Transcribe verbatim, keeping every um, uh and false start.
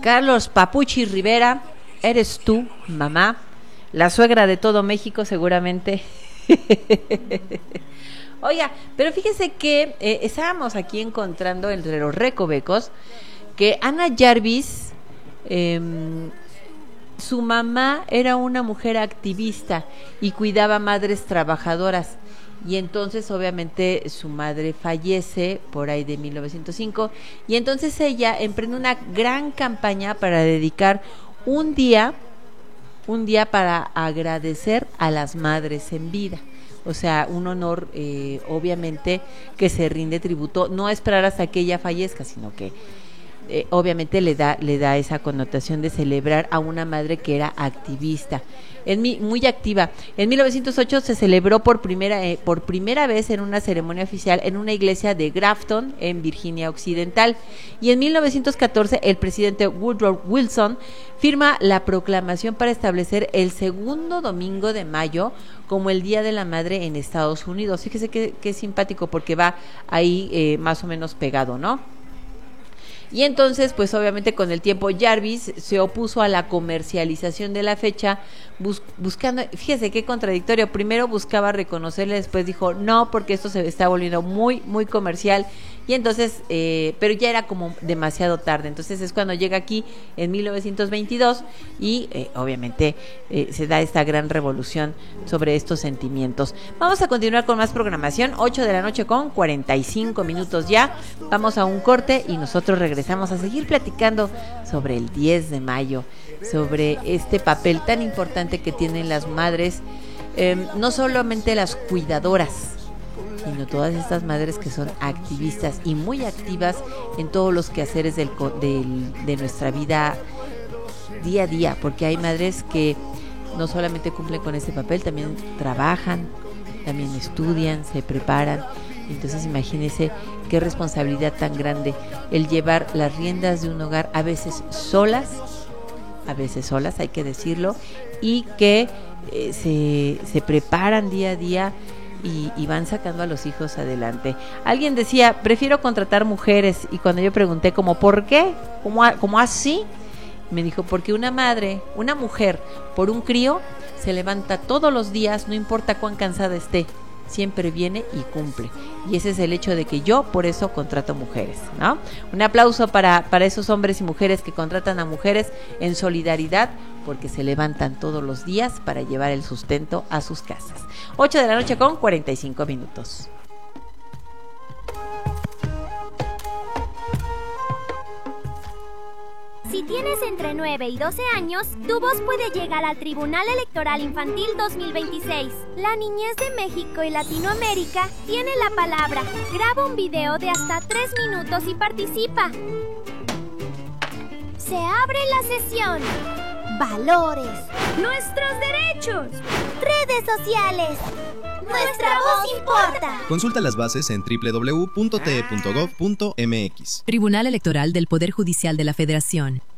Carlos Papuchi Rivera, eres tú, mamá, la suegra de todo México seguramente. Oiga, pero fíjese que eh, estábamos aquí encontrando entre los recovecos que Ana Jarvis, eh, su mamá era una mujer activista y cuidaba madres trabajadoras. Y entonces obviamente su madre fallece por ahí de mil novecientos cinco y entonces ella emprende una gran campaña para dedicar un día, un día para agradecer a las madres en vida. O sea, un honor eh, obviamente que se rinde tributo, no esperar hasta que ella fallezca, sino que eh, obviamente le da, le da esa connotación de celebrar a una madre que era activista. En mi, muy activa. En mil novecientos ocho se celebró por primera eh, por primera vez en una ceremonia oficial en una iglesia de Grafton, en Virginia Occidental. Y en mil novecientos catorce el presidente Woodrow Wilson firma la proclamación para establecer el segundo domingo de mayo como el Día de la Madre en Estados Unidos. Fíjese que, que simpático porque va ahí eh, más o menos pegado, ¿no? Y entonces, pues obviamente con el tiempo Jarvis se opuso a la comercialización de la fecha, bus- buscando, fíjese qué contradictorio, primero buscaba reconocerle, después dijo no, porque esto se está volviendo muy, muy comercial, y entonces, eh, pero ya era como demasiado tarde, entonces es cuando llega aquí en mil novecientos veintidós y eh, obviamente eh, se da esta gran revolución sobre estos sentimientos. Vamos a continuar con más programación, ocho de la noche con cuarenta y cinco minutos ya, vamos a un corte y nosotros regresamos a seguir platicando sobre el diez de mayo, sobre este papel tan importante que tienen las madres, eh, no solamente las cuidadoras, sino todas estas madres que son activistas y muy activas en todos los quehaceres del, del, de nuestra vida día a día, porque hay madres que no solamente cumplen con ese papel, también trabajan, también estudian, se preparan. Entonces imagínense qué responsabilidad tan grande el llevar las riendas de un hogar, a veces solas, a veces solas, hay que decirlo, y que eh, se, se preparan día a día y, y van sacando a los hijos adelante. Alguien decía, prefiero contratar mujeres, y cuando yo pregunté como ¿por qué? ¿Cómo, cómo así? Me dijo, porque una madre, una mujer, por un crío, se levanta todos los días, no importa cuán cansada esté, siempre viene y cumple. Y ese es el hecho de que yo por eso contrato mujeres, ¿no? Un aplauso para, para esos hombres y mujeres que contratan a mujeres en solidaridad, porque se levantan todos los días para llevar el sustento a sus casas. ocho de la noche con cuarenta y cinco minutos. Si tienes entre nueve y doce años, tu voz puede llegar al Tribunal Electoral Infantil dos mil veintiséis. La niñez de México y Latinoamérica tiene la palabra. Graba un video de hasta tres minutos y participa. Se abre la sesión. Valores. Nuestros derechos. Redes sociales. Nuestra voz importa. Consulta las bases en doble u doble u doble u punto t e punto gov punto m x. Tribunal Electoral del Poder Judicial de la Federación.